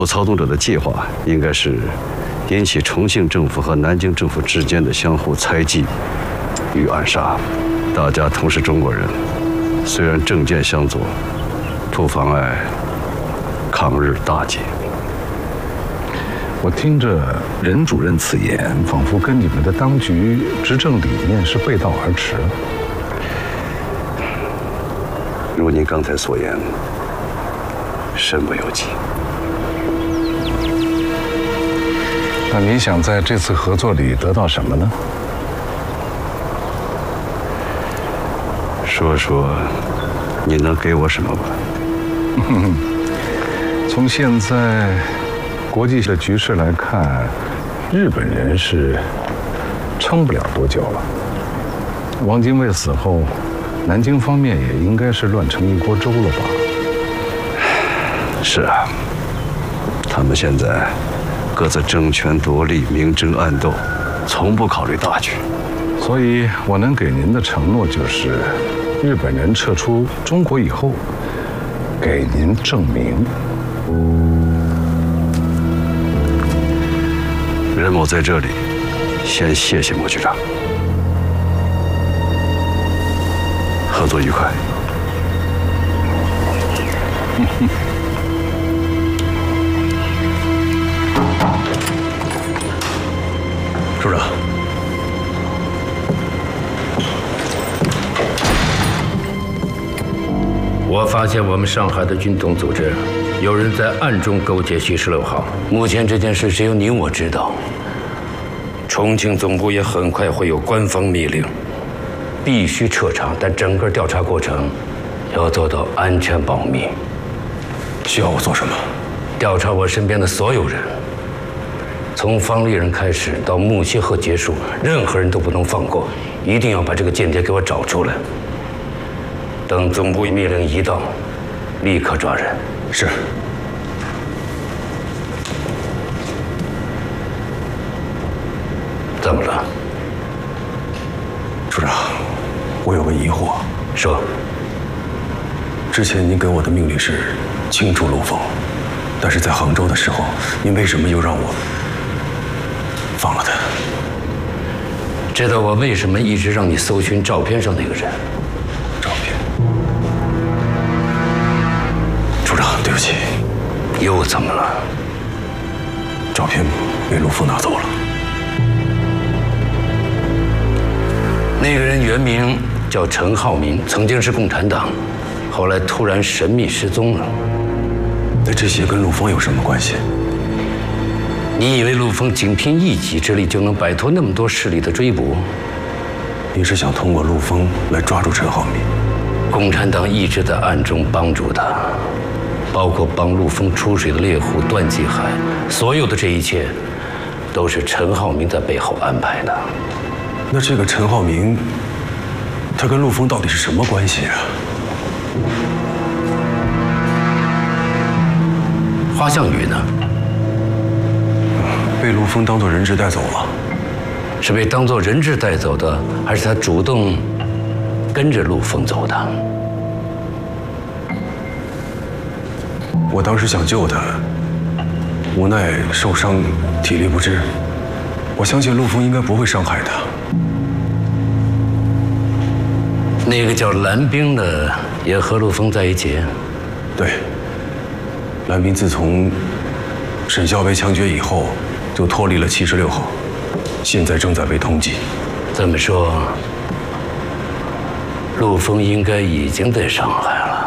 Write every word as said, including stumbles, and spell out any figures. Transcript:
操纵者的计划应该是引起重庆政府和南京政府之间的相互猜忌与暗杀。大家同是中国人，虽然政见相左，不妨碍抗日大计。 我听着任主任此言，仿佛跟你们的当局执政理念是背道而驰。 如您刚才所言，身不由己。 那你想在这次合作里得到什么呢？ 说说，你能给我什么吧？ 从现在国际的局势来看，日本人是撑不了多久了。汪精卫死后，南京方面也应该是乱成一锅粥了吧？ 是啊，他们现在各自争权夺利，明争暗斗，从不考虑大局。 所以我能给您的承诺就是，日本人撤出中国以后，给您证明。 任某在这里先谢谢莫局长，合作愉快。 处长， 我发现我们上海的军统组织有人在暗中勾结西十六号。目前这件事只有你我知道，重庆总部也很快会有官方密令，必须彻查，但整个调查过程要做到安全保密。 需要我做什么？ 调查我身边的所有人，从方丽人开始到木樨河结束，任何人都不能放过，一定要把这个间谍给我找出来。等总部密令一到，立刻抓人。 是。 怎么了？ 处长，我有个疑惑。 说。 之前您给我的命令是清除陆丰，但是在杭州的时候，您为什么又让我放了他？ 知道我为什么一直让你搜寻照片上那个人？ 照片。处长，对不起。 又怎么了？ 照片被陆丰拿走了。 那个人原名叫陈浩民，曾经是共产党，后来突然神秘失踪了。 那这些跟陆丰有什么关系？ 你以为陆丰仅凭一己之力就能摆脱那么多势力的追捕？ 你是想通过陆丰来抓住陈浩民？ 共产党一直在暗中帮助他，包括帮陆丰出水的猎户段继海，所有的这一切都是陈浩民在背后安排的。 那这个陈浩民，他跟陆丰到底是什么关系啊？ 花向宇呢？ 被陆丰当作人质带走了。 是被当作人质带走的，还是他主动跟着陆丰走的？ 我当时想救他，无奈受伤，体力不支。我相信陆丰应该不会伤害他。 那个叫蓝冰的也和陆丰在一起？ 对。蓝冰自从沈笑被枪决以后，就脱离了七十六号，现在正在被通缉。 这么说，陆丰应该已经在上海了。